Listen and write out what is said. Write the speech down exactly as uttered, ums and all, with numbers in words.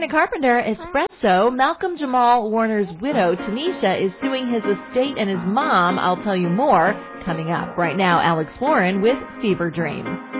Sabrina Carpenter, Espresso. Malcolm Jamal Warner's widow, Tanisha, is suing his estate and his mom. I'll tell you more coming up. Right now, Alex Warren with Fever Dream.